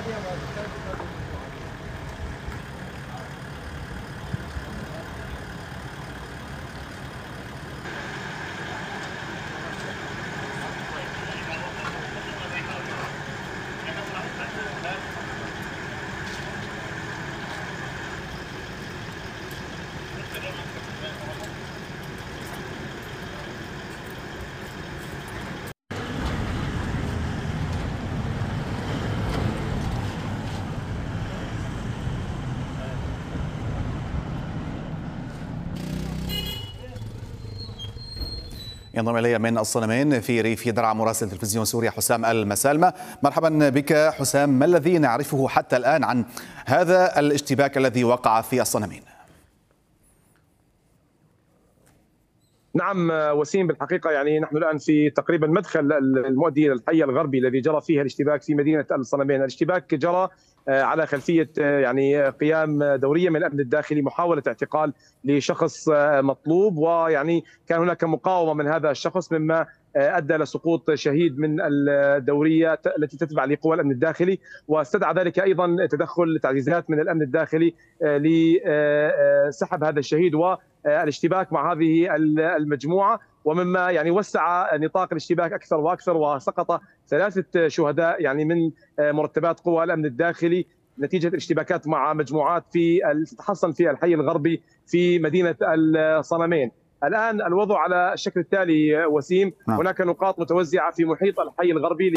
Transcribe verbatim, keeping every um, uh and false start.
ينضم إلي من الصنمين في ريف درعا مراسل تلفزيون سوريا حسام المسالمة. مرحبا بك حسام، ما الذي نعرفه حتى الآن عن هذا الاشتباك الذي وقع في الصنمين؟ نعم وسيم، بالحقيقة يعني نحن الآن في تقريبا مدخل المؤدي إلى الحي الغربي الذي جرى فيه الاشتباك في مدينة الصنمين. الاشتباك جرى على خلفية يعني قيام دورية من الأمن الداخلي محاولة اعتقال لشخص مطلوب، ويعني كان هناك مقاومة من هذا الشخص مما أدى لسقوط شهيد من الدورية التي تتبع لقوى الأمن الداخلي، واستدعى ذلك أيضا تدخل تعزيزات من الأمن الداخلي لسحب هذا الشهيد والاشتباك مع هذه المجموعة، ومما يعني وسع نطاق الاشتباك أكثر وأكثر، وسقط ثلاثة شهداء يعني من مرتبات قوى الأمن الداخلي نتيجة الاشتباكات مع مجموعات في تتحصن في الحي الغربي في مدينة الصنمين. الآن الوضع على الشكل التالي وسيم، هناك نقاط متوزعة في محيط الحي الغربي